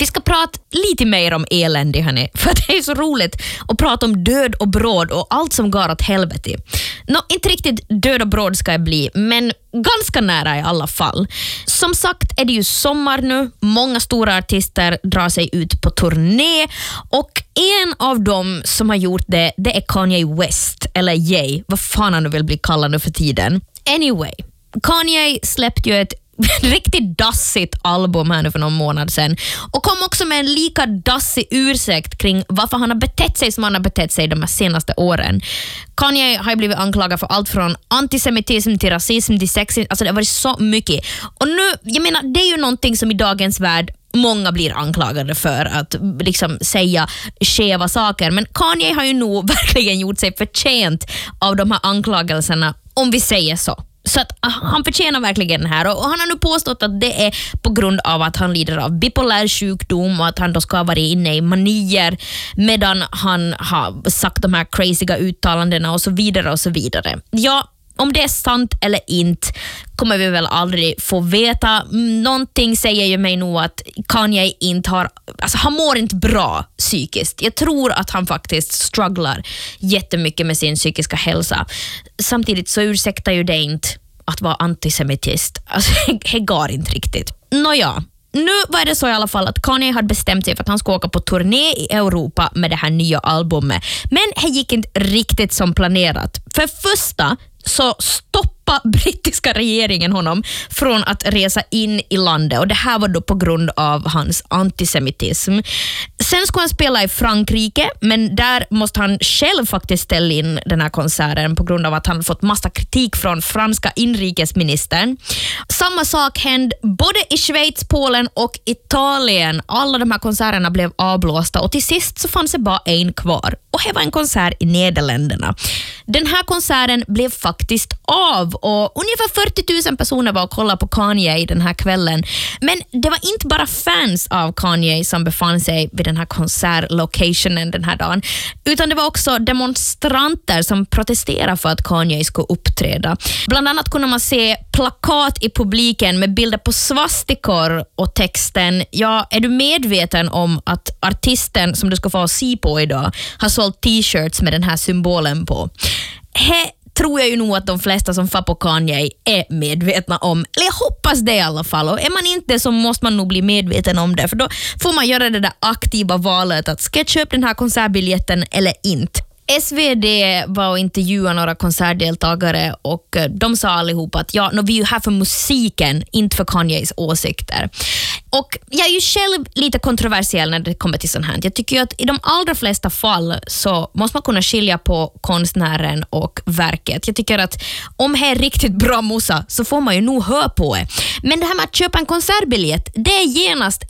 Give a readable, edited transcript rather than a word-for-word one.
ska prata lite mer om elände, hörni, för det är så roligt att prata om död och bråd och allt som går åt helvete. Inte riktigt död och bråd ska jag bli, men ganska nära i alla fall. Som sagt är det ju sommar nu. Många stora artister drar sig ut på turné och en av dem som har gjort det är Kanye West, eller Ye, vad fan han nu vill bli kallad nu för tiden. Anyway, Kanye släppte ju ett riktigt dassigt album här nu för någon månad sedan och kom också med en lika dassig ursäkt kring varför han har betett sig som han har betett sig de här senaste åren. Kanye har blivit anklagad för allt från antisemitism till rasism till sexism, alltså det har varit så mycket. Och nu, jag menar, det är ju någonting som i dagens värld många blir anklagade för att liksom säga skeva saker, men Kanye har ju nog verkligen gjort sig förtjänt av de här anklagelserna, om vi säger så. Så att han förtjänar verkligen det här, och han har nu påstått att det är på grund av att han lider av bipolär sjukdom och att han då ska ha varit inne i manier medan han har sagt de här crazyga uttalandena och så vidare och så vidare. Ja, om det är sant eller inte kommer vi väl aldrig få veta. Någonting säger ju mig nog att Kanye inte har, alltså han mår inte bra psykiskt. Jag tror att han faktiskt strugglar jättemycket med sin psykiska hälsa. Samtidigt så ursäktar ju det inte att vara antisemitist. Alltså det går inte riktigt. Nåja. Nu var det så i alla fall att Kanye hade bestämt sig för att han ska åka på turné i Europa med det här nya albumet. Men det gick inte riktigt som planerat. För första så stoppade brittiska regeringen honom från att resa in i landet, och det här var då på grund av hans antisemitism. Sen skulle han spela i Frankrike, men där måste han själv faktiskt ställa in den här konserten på grund av att han fått massa kritik från franska inrikesministern. Samma sak hände både i Schweiz, Polen och Italien. Alla de här konserterna blev avblåsta och till sist så fanns det bara en kvar, och det var en konsert i Nederländerna. Den här konserten blev faktiskt av och ungefär 40 000 personer var och kollade på Kanye den här kvällen. Men det var inte bara fans av Kanye som befann sig vid den här konsertlocationen den här dagen, utan det var också demonstranter som protesterade för att Kanye skulle uppträda. Bland annat kunde man se plakat i publiken med bilder på svastikor och texten: ja, är du medveten om att artisten som du ska få se på idag har sålt t-shirts med den här symbolen på? Tror jag ju nog att de flesta som far på Kanye är medvetna om. Eller jag hoppas det i alla fall. Och är man inte så måste man nog bli medveten om det. För då får man göra det där aktiva valet att ska jag köpa den här konsertbiljetten eller inte. SvD var och intervjuade några konsertdeltagare och de sa allihop att ja, vi är ju här för musiken, inte för Kanyes åsikter. Och jag är ju själv lite kontroversiell när det kommer till sånt här. Jag tycker ju att i de allra flesta fall så måste man kunna skilja på konstnären och verket. Jag tycker att om det är riktigt bra musa så får man ju nog höra på det. Men det här med att köpa en konsertbiljett, det är genast